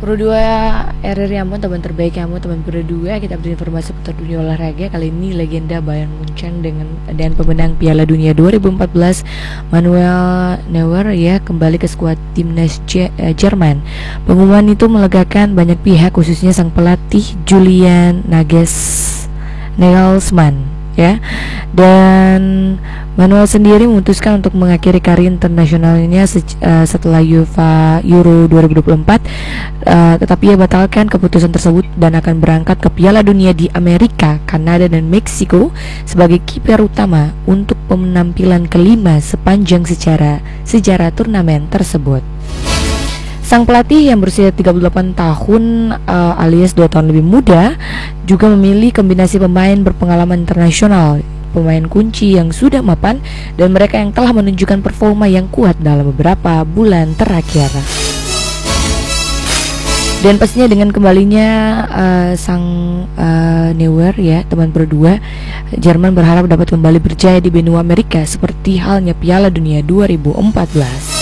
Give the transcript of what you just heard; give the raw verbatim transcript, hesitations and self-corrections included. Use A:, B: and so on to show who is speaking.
A: Pro dua R R Yamun, teman terbaik kamu, teman Pro dua. Kita berinformasi seputar dunia olahraga. Kali ini legenda Bayern Munchen dengan dan pemenang Piala Dunia dua ribu empat belas Manuel Neuer ya kembali ke skuad timnas J- uh, Jerman. Pengumuman itu melegakan banyak pihak, khususnya sang pelatih Julian Nagelsmann ya. Dan Manuel sendiri memutuskan untuk mengakhiri karir internasionalnya se- uh, setelah UEFA Euro dua ribu dua puluh empat, uh, tetapi ia batalkan keputusan tersebut dan akan berangkat ke Piala Dunia di Amerika, Kanada, dan Meksiko sebagai kiper utama untuk penampilan kelima sepanjang secara sejarah turnamen tersebut. Sang pelatih yang berusia tiga puluh delapan tahun uh, alias dua tahun lebih muda juga memilih kombinasi pemain berpengalaman internasional, pemain kunci yang sudah mapan, dan mereka yang telah menunjukkan performa yang kuat dalam beberapa bulan terakhir. Dan pastinya dengan kembalinya uh, sang uh, Neuer ya, teman berdua, Jerman berharap dapat kembali berjaya di benua Amerika seperti halnya Piala Dunia dua ribu empat belas.